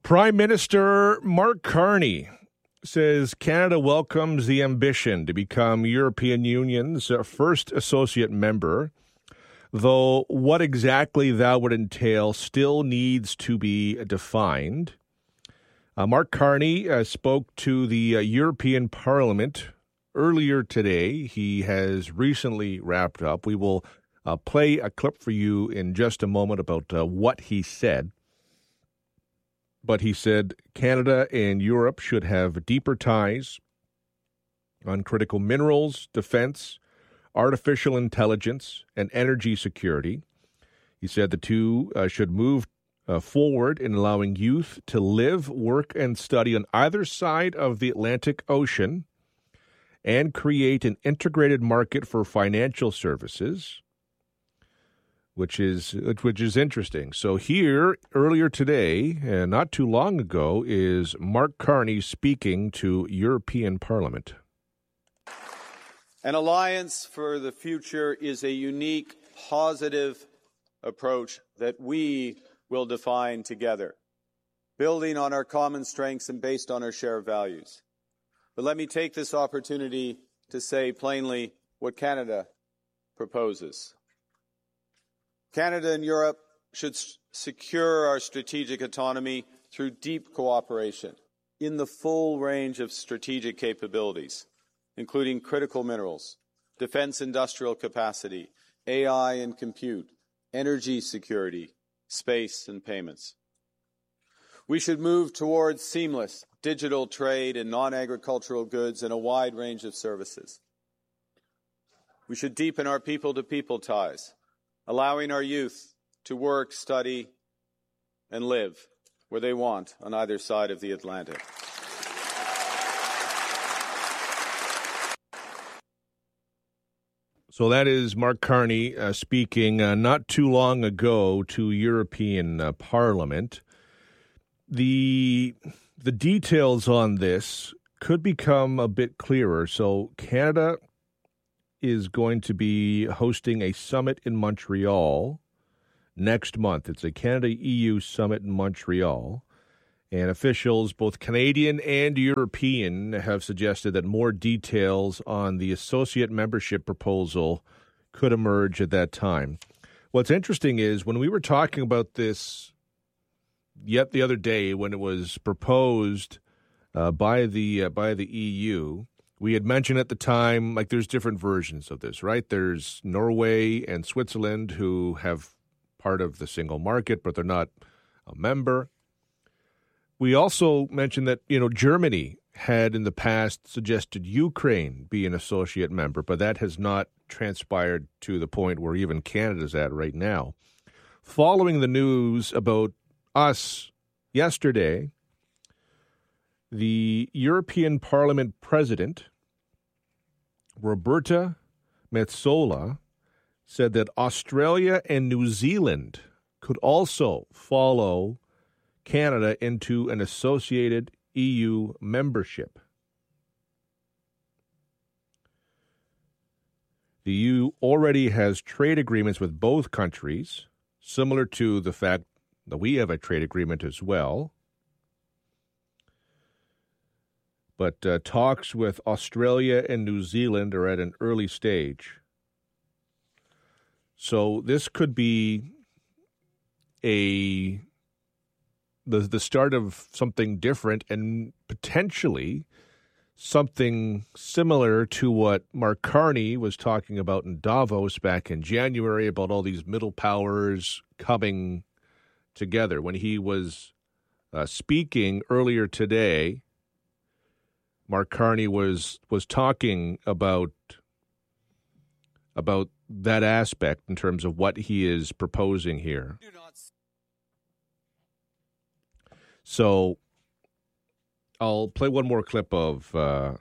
Prime Minister Mark Carney says Canada welcomes the ambition to become European Union's first associate member, though what exactly that would entail still needs to be defined. Mark Carney spoke to the European Parliament earlier today. He has recently wrapped up. We will play a clip for you in just a moment about what he said. But he said Canada and Europe should have deeper ties on critical minerals, defense, artificial intelligence, and energy security. He said the two should move forward in allowing youth to live, work, and study on either side of the Atlantic Ocean and create an integrated market for financial services, which is interesting. So here, earlier today, and not too long ago, is Mark Carney speaking to European Parliament. An alliance for the future is a unique, positive approach that we will define together, building on our common strengths and based on our shared values. But let me take this opportunity to say plainly what Canada proposes. Canada and Europe should secure our strategic autonomy through deep cooperation in the full range of strategic capabilities, including critical minerals, defense industrial capacity, AI and compute, energy security, space and payments. We should move towards seamless digital trade in non-agricultural goods and a wide range of services. We should deepen our people-to-people ties, allowing our youth to work, study, and live where they want on either side of the Atlantic. So that is Mark Carney speaking not too long ago to European Parliament. The details on this could become a bit clearer. So Canada is going to be hosting a summit in Montreal next month. It's a Canada-EU summit in Montreal. And officials, both Canadian and European, have suggested that more details on the associate membership proposal could emerge at that time. What's interesting is when we were talking about this yet the other day when it was proposed by the EU, we had mentioned at the time, like, there's different versions of this, right? There's Norway and Switzerland who have part of the single market, but they're not a member. We also mentioned that, Germany had in the past suggested Ukraine be an associate member, but that has not transpired to the point where even Canada's at right now. Following the news about us yesterday, the European Parliament President, Roberta Metsola, said that Australia and New Zealand could also follow Canada into an associated EU membership. The EU already has trade agreements with both countries, similar to the fact that we have a trade agreement as well. But talks with Australia and New Zealand are at an early stage. So this could be the start of something different and potentially something similar to what Mark Carney was talking about in Davos back in January about all these middle powers coming together. When he was speaking earlier today, Mark Carney was talking about that aspect in terms of what he is proposing here. So I'll play one more clip of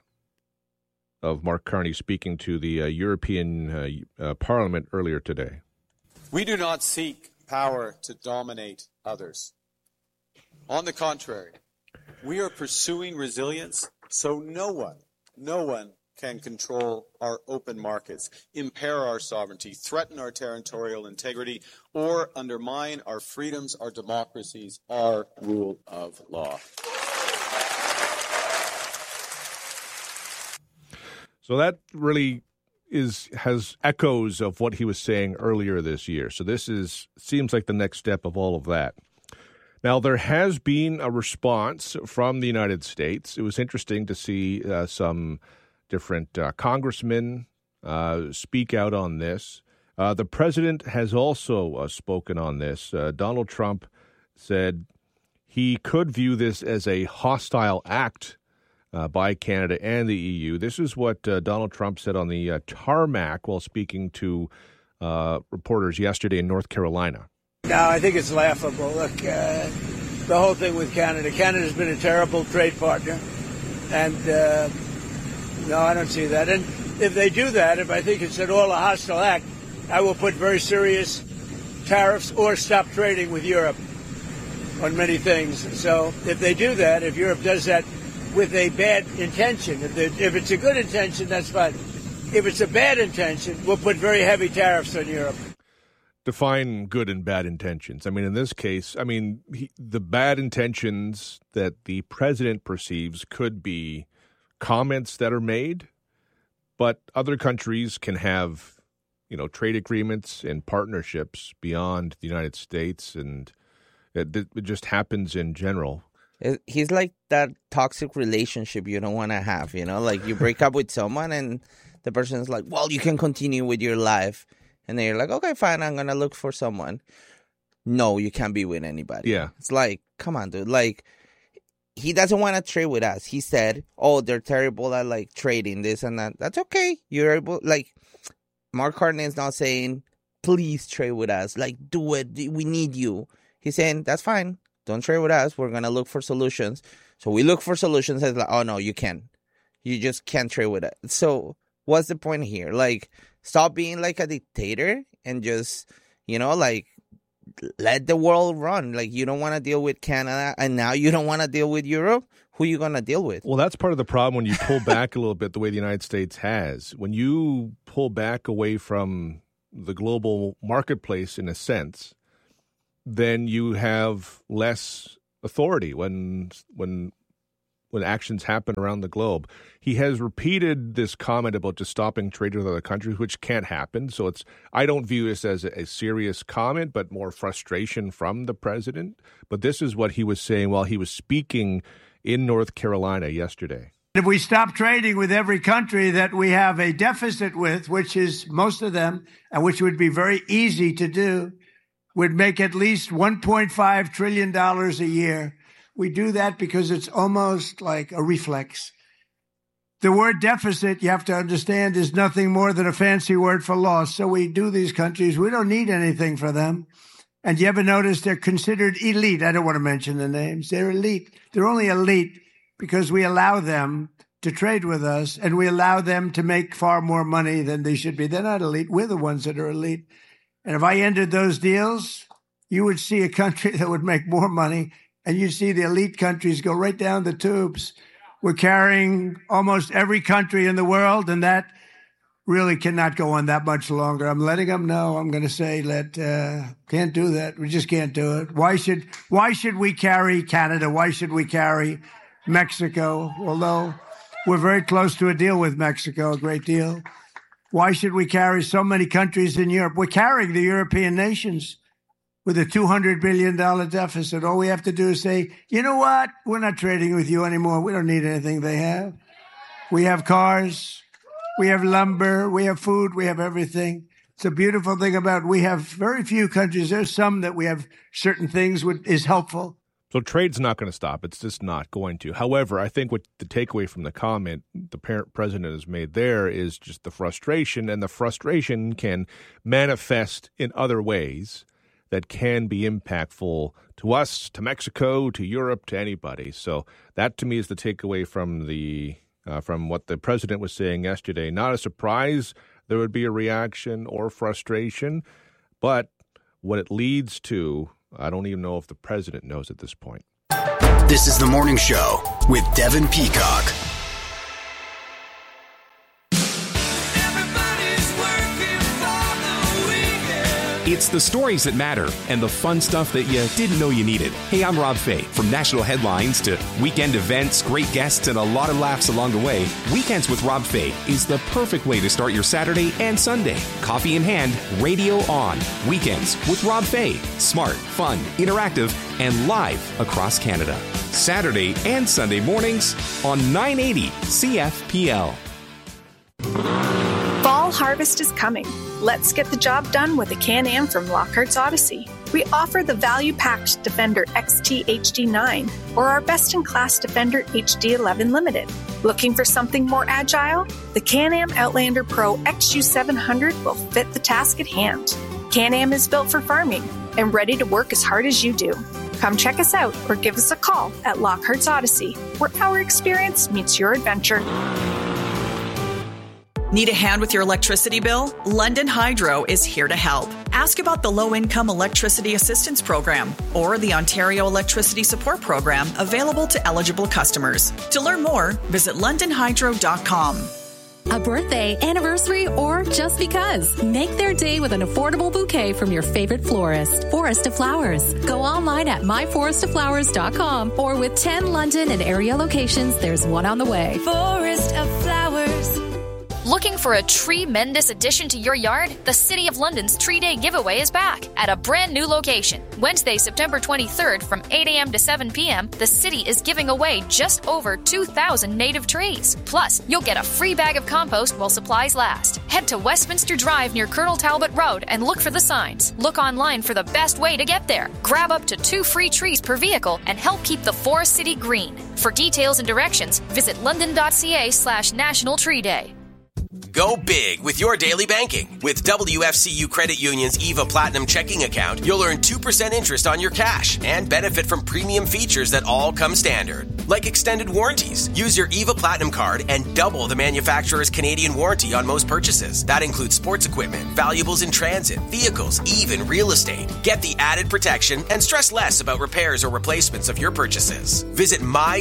Mark Carney speaking to the European Parliament earlier today. We do not seek power to dominate others. On the contrary, we are pursuing resilience so no one can control our open markets, impair our sovereignty, threaten our territorial integrity, or undermine our freedoms, our democracies, our rule of law. So that really has echoes of what he was saying earlier this year. So this seems like the next step of all of that. Now, there has been a response from the United States. It was interesting to see some different congressmen speak out on this. The president has also spoken on this. Donald Trump said he could view this as a hostile act by Canada and the EU. This is what Donald Trump said on the tarmac while speaking to reporters yesterday in North Carolina. No, I think it's laughable. Look, the whole thing with Canada. Canada's been a terrible trade partner. And, no, I don't see that. And if they do that, if I think it's at all a hostile act, I will put very serious tariffs or stop trading with Europe on many things. So if they do that, if Europe does that with a bad intention, if it's a good intention, that's fine. If it's a bad intention, we'll put very heavy tariffs on Europe. Define good and bad intentions. I mean, in this case, the bad intentions that the president perceives could be comments that are made, but other countries can have, trade agreements and partnerships beyond the United States, and it just happens in general. He's like that toxic relationship you don't want to have, like you break up with someone and the person's like, well, you can continue with your life. And then you're like, okay, fine, I'm going to look for someone. No, you can't be with anybody. Yeah. It's like, come on, dude. Like, he doesn't want to trade with us. He said, oh, they're terrible at, like, trading this and that. That's okay. You're able, like, Mark Carney is not saying, please trade with us. Like, do it. We need you. He's saying, that's fine. Don't trade with us. We're going to look for solutions. So we look for solutions. And it's like, oh, no, you can't. You just can't trade with us. So what's the point here? Like, stop being like a dictator and just, like, let the world run. Like, you don't want to deal with Canada and now you don't want to deal with Europe. Who are you going to deal with? Well, that's part of the problem when you pull back a little bit the way the United States has. When you pull back away from the global marketplace, in a sense, then you have less authority when actions happen around the globe. He has repeated this comment about just stopping trade with other countries, which can't happen. So I don't view this as a serious comment, but more frustration from the president. But this is what he was saying while he was speaking in North Carolina yesterday. If we stop trading with every country that we have a deficit with, which is most of them, and which would be very easy to do, would make at least $1.5 trillion a year. We do that because it's almost like a reflex. The word deficit, you have to understand, is nothing more than a fancy word for loss. So we do these countries. We don't need anything for them. And you ever notice they're considered elite? I don't want to mention the names. They're elite. They're only elite because we allow them to trade with us and we allow them to make far more money than they should be. They're not elite. We're the ones that are elite. And if I ended those deals, you would see a country that would make more money. And you see the elite countries go right down the tubes. We're carrying almost every country in the world, and that really cannot go on that much longer. I'm letting them know. I'm going to say can't do that. We just can't do it. Why should we carry Canada? Why should we carry Mexico? Although we're very close to a deal with Mexico, a great deal. Why should we carry so many countries in Europe? We're carrying the European nations with a $200 billion deficit. All we have to do is say, you know what? We're not trading with you anymore. We don't need anything they have. We have cars. We have lumber. We have food. We have everything. It's a beautiful thing about we have very few countries. There's some that we have certain things is helpful. So trade's not going to stop. It's just not going to. However, I think what the takeaway from the comment the president has made there is just the frustration, and the frustration can manifest in other ways that can be impactful to us, to Mexico, to Europe, to anybody. So that, to me, is the takeaway from what the president was saying yesterday. Not a surprise there would be a reaction or frustration, but what it leads to, I don't even know if the president knows at this point. This is The Morning Show with Devin Peacock. It's the stories that matter and the fun stuff that you didn't know you needed. Hey, I'm Rob Fay. From national headlines to weekend events, great guests, and a lot of laughs along the way, Weekends with Rob Fay is the perfect way to start your Saturday and Sunday. Coffee in hand, radio on. Weekends with Rob Fay. Smart, fun, interactive, and live across Canada. Saturday and Sunday mornings on 980 CFPL. Fall harvest is coming. Let's get the job done with a Can-Am from Lockhart's Odyssey. We offer the value-packed Defender XT HD9 or our best-in-class Defender HD11 Limited. Looking for something more agile? The Can-Am Outlander Pro XU700 will fit the task at hand. Can-Am is built for farming and ready to work as hard as you do. Come check us out or give us a call at Lockhart's Odyssey, where our experience meets your adventure. Need a hand with your electricity bill? London Hydro is here to help. Ask about the Low-Income Electricity Assistance Program or the Ontario Electricity Support Program available to eligible customers. To learn more, visit londonhydro.com. A birthday, anniversary, or just because. Make their day with an affordable bouquet from your favorite florist, Forest of Flowers. Go online at myforestoflowers.com or with 10 London and area locations, there's one on the way. Forest of Flowers. Looking for a tremendous addition to your yard? The City of London's Tree Day giveaway is back at a brand new location. Wednesday, September 23rd from 8 a.m. to 7 p.m., the city is giving away just over 2,000 native trees. Plus, you'll get a free bag of compost while supplies last. Head to Westminster Drive near Colonel Talbot Road and look for the signs. Look online for the best way to get there. Grab up to 2 free trees per vehicle and help keep the Forest City green. For details and directions, visit london.ca/National Tree Day. Go big with your daily banking. With WFCU Credit Union's EVA Platinum checking account, you'll earn 2% interest on your cash and benefit from premium features that all come standard, like extended warranties. Use your EVA Platinum card and double the manufacturer's Canadian warranty on most purchases. That includes sports equipment, valuables in transit, vehicles, even real estate. Get the added protection and stress less about repairs or replacements of your purchases. Visit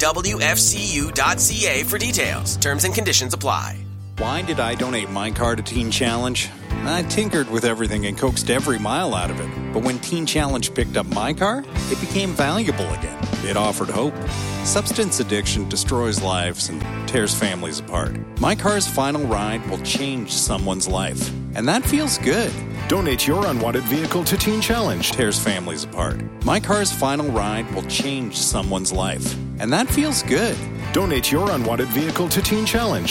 mywfcu.ca for details. Terms and conditions apply. Why did I donate my car to Teen Challenge? I tinkered with everything and coaxed every mile out of it. But when Teen Challenge picked up my car, it became valuable again. It offered hope. Substance addiction destroys lives and tears families apart. My car's final ride will change someone's life. And that feels good. Donate your unwanted vehicle to Teen Challenge. Tears families apart. My car's final ride will change someone's life. And that feels good. Donate your unwanted vehicle to Teen Challenge.